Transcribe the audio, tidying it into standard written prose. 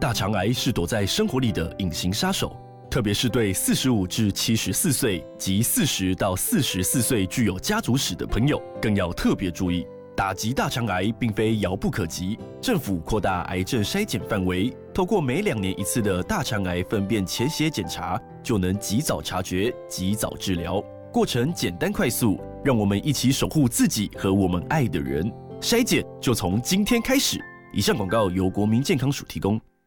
大肠癌是躲在生活里的隐形杀手，特别是对45至74岁及40到44岁具有家族史的朋友，更要特别注意。打击大肠癌并非遥不可及，政府扩大癌症筛检范围，透过每2年1次的大肠癌粪便潜血检查，就能及早察觉、及早治疗，过程简单快速，让我们一起守护自己和我们爱的人。筛检就从今天开始。以上广告由国民健康署提供。